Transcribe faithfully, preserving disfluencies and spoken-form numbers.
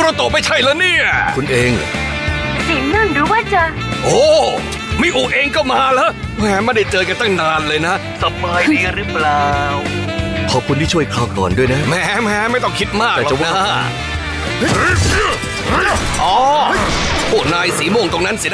โตะไม่ใช่แล้วเนี่ยคุณเองสีนั่นหรือว่าจะโอ้มิอุเองก็มาแล้วแหมไม่ได้เจอกันตั้งนานเลยนะสบายดีหรือเปล่าขอบคุณที่ช่วยคราวก่อนด้วยนะแหมแหมไม่ต้องคิดมากหรอกนะอ๋อพวกนายสีม่วงตรงนั้นสิ